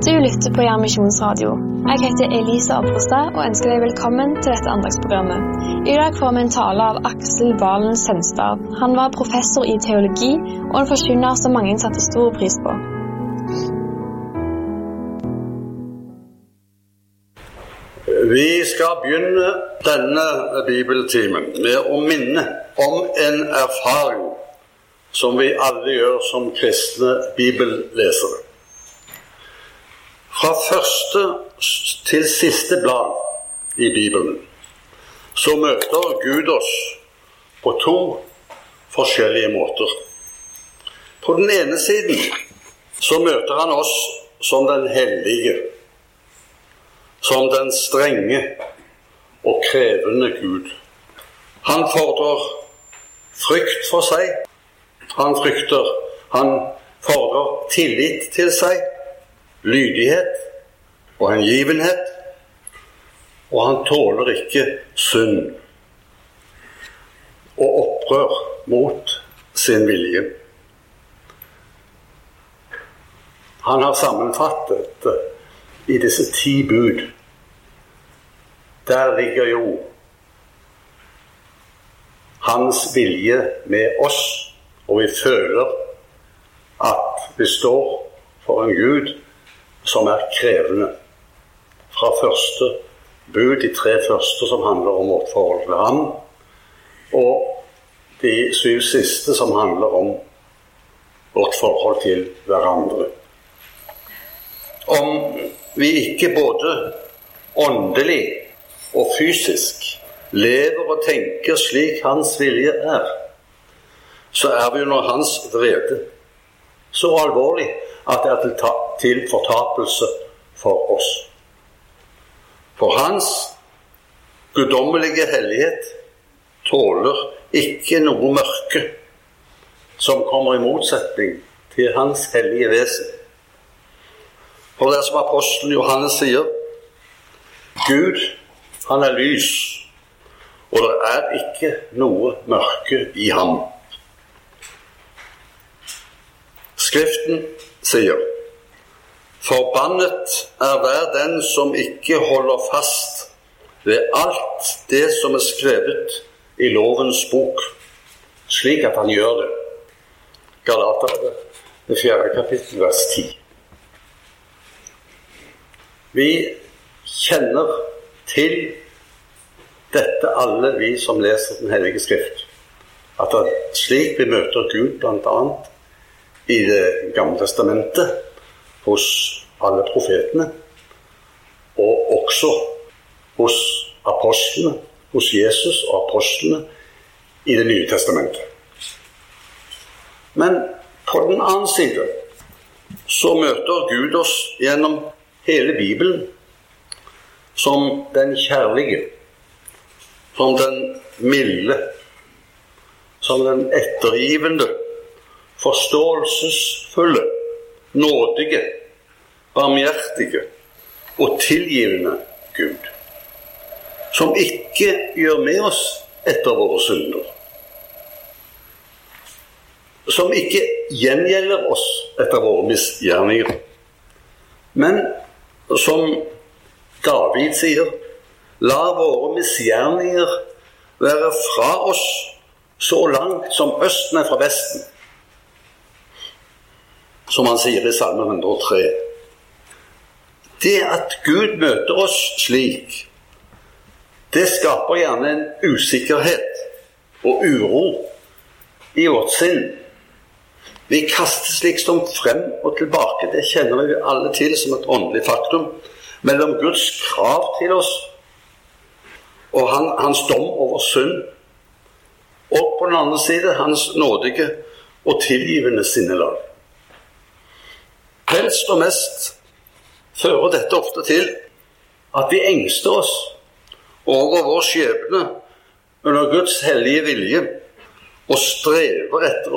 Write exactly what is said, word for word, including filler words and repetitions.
Du lytter på Jern Misjonsradio. Jeg heter Elisa Oprostad og ønsker deg velkommen til dette andagsprogrammet. I dag får vi en tale av Aksel Valen Sønstad. Han var professor i teologi og en forkynner som mange satte stor pris på. Vi skal begynne denne bibeltimen med å minne om en erfaring som vi alle gjør som kristne bibellesere. Fra første til siste blad i Bibelen så møter Gud oss på to forskjellige måter. På den ene siden så møter han oss som den hellige, som den strenge og krevende Gud. Han fordrer frykt for seg, han frykter, han fordrer tillit til seg, lydighet og hengivenhet, og han tåler ikke synd og opprør mot sin vilje. Han har sammenfattet det i disse ti bud. Der ligger jo hans vilje med oss, og vi føler at vi står for en Gud som er krevende. Fra første bud, de tre første som handler om vårt forhold til ham, og de syv siste som handler om vårt forhold til hverandre. Om vi ikke både åndelig og fysisk lever og tenker slik hans vilje er, så er vi under hans vrede så alvorlig at det er til, ta- til fortapelse for oss. For hans guddommelige hellighet tåler ikke noe mørke som kommer i motsetning til hans hellige vesen. For det som apostelen Johannes sier, Gud, han er lys, og det er ikke noe mørke i ham. Skriften sier, forbannet er hver den som ikke holder fast ved alt det som er skrevet i lovens bok, slik at han gjør det. Galaterne, det fjerde kapittel, vers ti. Vi kjenner til dette alle vi som leser den hellige skrift, at det er slik vi møter Gud blant annet i Det gamle testamentet hos alle profetene, og også hos apostlene, hos Jesus og apostlene i Det nye testamentet. Men på den annen side så møter Gud oss gjennom hele Bibelen som den kjærlige, som den milde, som den ettergivende, forståelsesfulle, nådige, barmhjertige og tilgivende Gud, som ikke gjør med oss etter våre synder, som ikke gjengjelder oss etter våre misgjerninger, men som David sier, la våre misgjerninger være fra oss så langt som østen er fra vesten, som han sier i Salme hundre og tre. Det at Gud møter oss slik, det skaper gjerne en usikkerhet og uro i vårt sinn. Vi kastes liksom frem og tilbake, det kjenner vi alle til som et åndelig faktum, mellom Guds krav til oss og han, hans dom over synd, og på den andre side hans nådige og tilgivende sinnelag. Helst og mest fører dette ofte til at vi engster oss over vår skjebne under Guds hellige vilje og strever etter